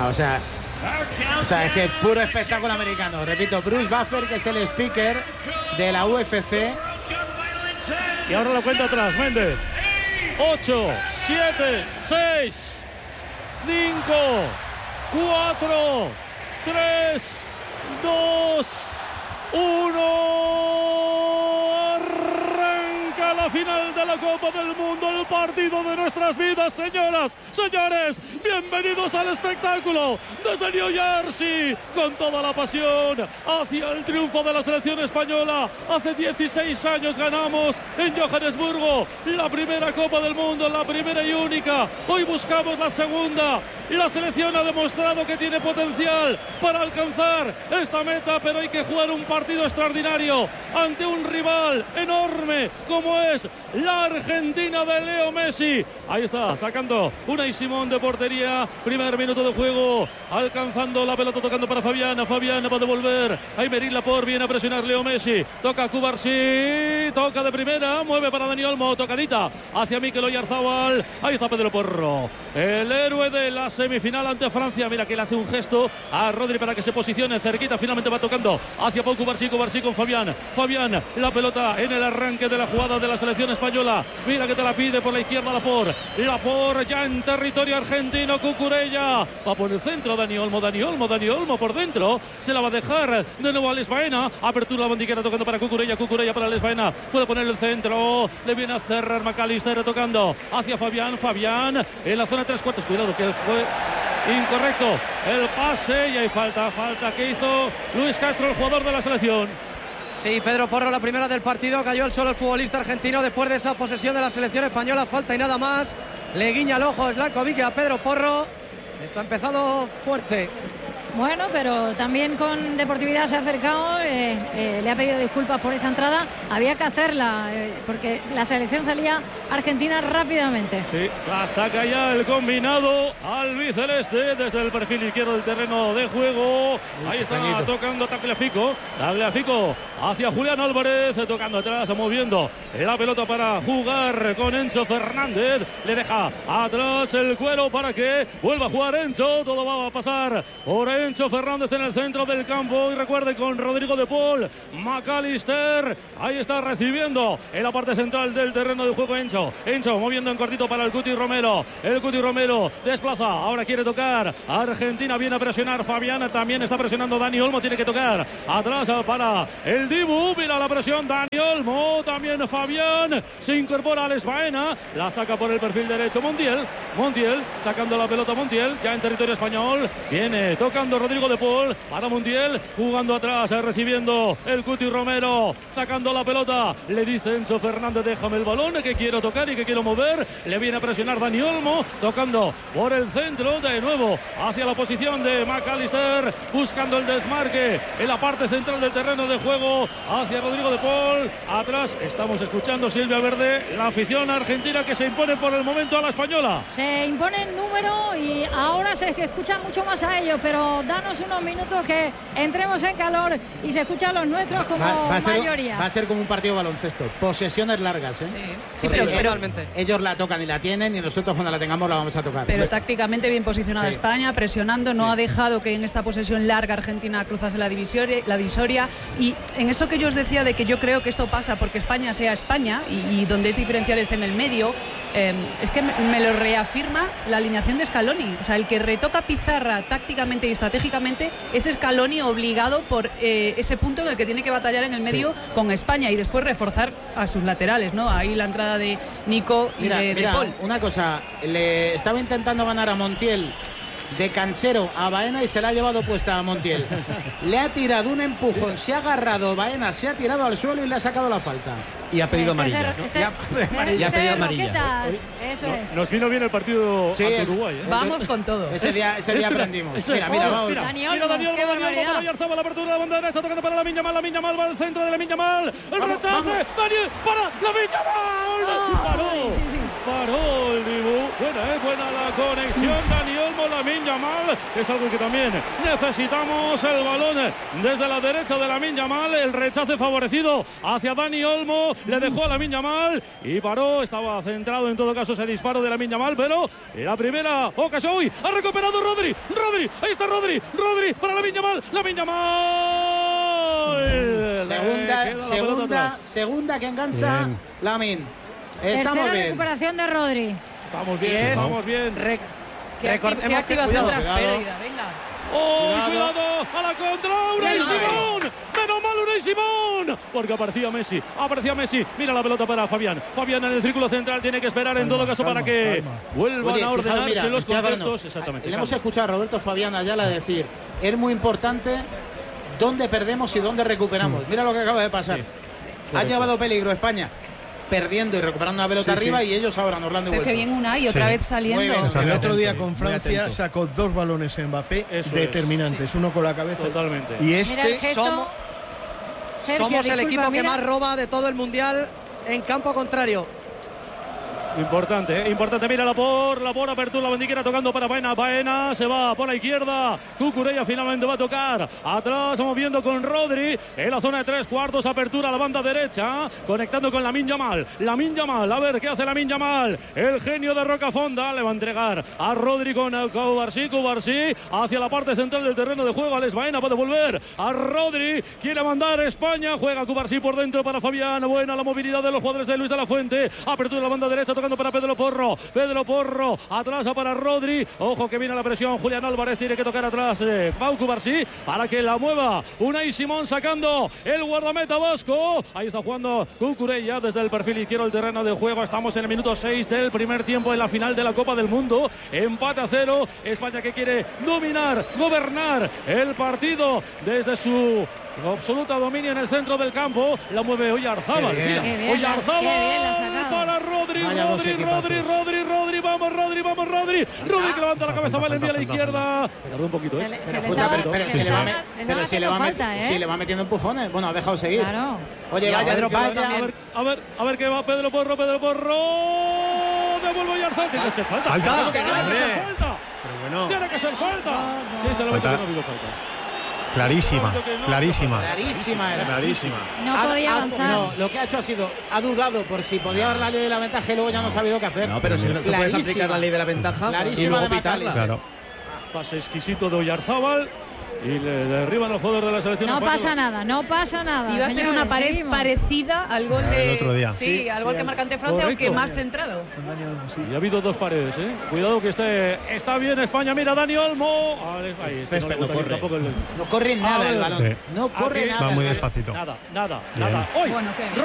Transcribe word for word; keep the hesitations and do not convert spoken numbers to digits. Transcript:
No, o sea, o sea, es que es puro espectáculo americano. Repito, Bruce Buffer, que es el speaker de la U F C. Y ahora la cuenta atrás, Méndez. ocho, siete, seis, cinco, cuatro, tres, dos, uno. Arranca la final de la Copa del Mundo, el partido de nuestras vidas, señoras, señores. Bienvenidos al espectáculo desde New Jersey, con toda la pasión hacia el triunfo de la selección española. Hace dieciséis años ganamos en Johannesburgo la primera Copa del Mundo, la primera y única. Hoy buscamos la segunda. La selección ha demostrado que tiene potencial para alcanzar esta meta, pero hay que jugar un partido extraordinario ante un rival enorme como es la Argentina de Leo Messi. Ahí está, sacando Unai Simón de portería. Primer minuto de juego, alcanzando la pelota, tocando para Fabián. Fabián va a devolver a Aymeric Laporte, viene a presionar Leo Messi. Toca Cubarsí, toca de primera, mueve para Dani Olmo, tocadita hacia Mikel Oyarzabal. Ahí está Pedro Porro, el héroe de la semifinal ante Francia. Mira que le hace un gesto a Rodri para que se posicione cerquita. Finalmente va tocando hacia Pau Cubarsí, Cubarsí con Fabián. Fabián, la pelota en el arranque de la jugada de la selección española. Mira que te la pide por la izquierda Laporte. Laporte ya en territorio argentino. Cucurella va por el centro. Dani Olmo, Dani Olmo, Dani Olmo por dentro. Se la va a dejar de nuevo a Alex Baena. Apertura la bandiquera tocando para Cucurella. Cucurella para Alex Baena. Puede poner el centro. Le viene a cerrar McAllister tocando hacia Fabián. Fabián en la zona tres cuartos. Cuidado que él fue incorrecto el pase y hay falta, falta que hizo Luis Castro, el jugador de la selección. Sí, Pedro Porro, la primera del partido, cayó al suelo el futbolista argentino después de esa posesión de la selección española, falta y nada más. Le guiña el ojo Slankovic a Pedro Porro. Esto ha empezado fuerte. Bueno, pero también con deportividad se ha acercado, eh, eh, le ha pedido disculpas por esa entrada. Había que hacerla, eh, porque la selección salía argentina rápidamente. Sí, la saca ya el combinado albiceleste desde el perfil izquierdo del terreno de juego. Ahí está pequeñito. Tocando Tagliafico. Tagliafico hacia Julián Álvarez, tocando atrás, moviendo la pelota para jugar con Enzo Fernández. Le deja atrás el cuero para que vuelva a jugar Enzo. Todo va a pasar por Enzo. Enzo Fernández en el centro del campo y recuerde con Rodrigo de Paul, McAllister, ahí está recibiendo en la parte central del terreno de juego Enzo, Enzo moviendo en cortito para el Cuti Romero, el Cuti Romero desplaza, ahora quiere tocar, Argentina viene a presionar, Fabián también está presionando, Dani Olmo tiene que tocar, atrás para el Dibu, mira la presión, Dani Olmo, también Fabián, se incorpora Alex Baena, la saca por el perfil derecho Montiel, Montiel sacando la pelota Montiel, ya en territorio español, viene tocando Rodrigo de Paul para Montiel, jugando atrás, recibiendo el Cuti Romero, sacando la pelota, le dice Enzo Fernández, déjame el balón que quiero tocar y que quiero mover, le viene a presionar Dani Olmo, tocando por el centro, de nuevo hacia la posición de McAllister, buscando el desmarque en la parte central del terreno de juego, hacia Rodrigo de Paul, atrás estamos escuchando Silvia Verde, la afición argentina que se impone por el momento a la española. Se impone el número y ahora se escucha mucho más a ellos, pero danos unos minutos que entremos en calor y se escuchan los nuestros como va, va mayoría. Ser, va a ser como un partido de baloncesto, posesiones largas, ¿eh? Sí, sí pero totalmente. Ellos la tocan y la tienen y nosotros cuando la tengamos la vamos a tocar. Pero tácticamente bien posicionada sí. España, presionando, no sí. ha dejado que en esta posesión larga Argentina cruzase la divisoria, la divisoria. Y en eso que yo os decía de que yo creo que esto pasa porque España sea España y, y donde es diferencial es en el medio, eh, es que me, me lo reafirma la alineación de Scaloni. O sea, el que retoca pizarra tácticamente y estratégicamente es Scaloni obligado por eh, ese punto en el que tiene que batallar en el medio sí. con España y después reforzar a sus laterales, ¿no? Ahí la entrada de Nico y mira, de, mira, de Paul. Una cosa, le estaba intentando ganar a Montiel de canchero a Baena y se la ha llevado puesta a Montiel. Le ha tirado un empujón, se ha agarrado Baena, se ha tirado al suelo y le ha sacado la falta. Y ha pedido amarilla. Este, este, ¿no? este, y ha pedido amarilla. Eso no, es. Nos vino bien el partido sí, ante Uruguay. ¿eh? Vamos con todo. Ese día, ese día es aprendimos. Ese, mira, mira, vamos. Mira, Dani mira, Dani Olmo, Dani Olmo para Oyarzabal, la apertura de la banda derecha, tocando para la Miña Mal, la Miña Mal va al centro de la Miña Mal. El vamos, rechace, vamos. Dani para la Miña Mal. Oh. Paró, paró el Dibu. Buena, eh, buena la conexión, Dani Olmo. Olmo, Lamine Yamal, es algo que también necesitamos. El balón desde la derecha de Lamine Yamal, el rechace favorecido hacia Dani Olmo, le dejó a Lamine Yamal y paró, estaba centrado en todo caso ese disparo de Lamine Yamal, pero en la primera ocasión, uy, ha recuperado Rodri, Rodri, ahí está Rodri, Rodri para Lamine Yamal, Lamine Yamal. Segunda, segunda, segunda que engancha Lamine. Estamos Tercera bien. recuperación de Rodri. Estamos bien, es estamos bien. Re Qué, acti qué activación tras pérdida, venga. ¡Oh, Cuidado. cuidado! ¡A la contra! ¡Unai Simón! ¡Menos mal Unai Simón! Porque aparecía Messi, aparecía Messi. Mira la pelota para Fabián. Fabián en el círculo central tiene que esperar en todo caso calma, para que calma. vuelvan Oye, a fijaos, ordenarse mira, los estoy hablando. conceptos. Exactamente. Le hemos calma. escuchado a Roberto Fabián Ayala decir, es muy importante dónde perdemos y dónde recuperamos. Mira lo que acaba de pasar. Sí, Ha llevado peligro España perdiendo y recuperando una pelota Sí, sí. arriba y ellos ahora nos la han Pero devuelto. que bien Unai, otra Sí. vez saliendo. Muy bien. O sea, el Muy otro día atento, con muy Francia atento. sacó dos balones en Mbappé Eso determinantes, es. uno con la cabeza Totalmente. y Mira el este gesto. somos, Sergio, somos el disculpa, equipo que mira. más roba de todo el Mundial en campo contrario. Importante, eh, importante. Mira la por, la por apertura, la bandiquera tocando para Baena. Baena se va por la izquierda. Cucurella finalmente va a tocar. Atrás, moviendo con Rodri. En la zona de tres cuartos, apertura a la banda derecha. Conectando con Lamine Yamal. Lamine Yamal, a ver qué hace Lamine Yamal. El genio de Rocafonda le va a entregar a Rodri con Cubarsí. Cubarsí hacia la parte central del terreno de juego. Alex Baena puede volver a Rodri. Quiere mandar España. Juega Cubarsí por dentro para Fabián. Buena la movilidad de los jugadores de Luis de la Fuente. Apertura a la banda derecha, tocando para Pedro Porro. Pedro Porro atrás para Rodri. Ojo que viene la presión. Julián Álvarez tiene que tocar atrás. Eh, Pau Cubarsí para que la mueva. Unai Simón sacando el guardameta vasco. Ahí está jugando Cucurella desde el perfil izquierdo del terreno de juego. Estamos en el minuto seis del primer tiempo en la final de la Copa del Mundo. Empate a cero. España que quiere dominar, gobernar el partido desde su absoluta dominio en el centro del campo. La mueve Oyarzábal. Qué bien. Mira, Qué bien la- Oyarzábal qué bien la ha sacado. para Rodri, Vaya dos Rodri, equipazos. Rodri, Rodri, Rodri, vamos Rodri, vamos Rodri. Rodri que levanta la cabeza, va a enviar a la izquierda. Tardó un poquito, Se ¿eh? le, se Pero le escucha, estaba, pero, pero se si le le va, estaba- me- le estaba pero si le va, haciendo met- falta, ¿eh? si le va metiendo empujones. Bueno, ha dejado seguir. Claro. Oye, Y a vaya, Pedro Porro vaya. A ver, a ver, a ver qué va Pedro Porro, Pedro Porro. Devuelve Oyarzábal. Tiene que ser falta. Falta, Tiene que ser hombre. falta. pero bueno, Tiene que ser falta. Dice el árbitro Falta. que no ha habido falta. Clarísima, clarísima. Clarísima era. Clarísima. No Ha- podía ha- avanzar. No, lo que ha hecho ha sido, ha dudado por si podía haber la ley de la ventaja y luego ya no ha sabido qué hacer. No, pero si no tú puedes aplicar la ley de la ventaja y Clarísima luego de pitarla. McAllister. Claro. Pase exquisito de Oyarzábal. Y le derriban los jugadores de la selección. No española. pasa nada, no pasa nada. Iba a ser señores, una pared seguimos. parecida al gol de. El otro día. Sí, Sí, al sí, gol que al- marca ante Francia, aunque correcto. más centrado. Y ha habido dos paredes, ¿eh? Cuidado que esté, está bien España. Mira, Dani Olmo. Ahí, ahí, es que no le Césped, gusta no bien corre. tampoco el- No corre A nada ver. el balón. Sí. No corre Aquí- nada. Va muy el balón. despacito. Nada, nada, Bien. nada. Hoy, Bueno, qué bien.